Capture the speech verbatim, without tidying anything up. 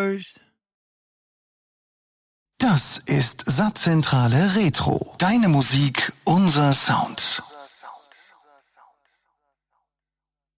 first. Das ist Satzzentrale Retro. Deine Musik, unser Sound.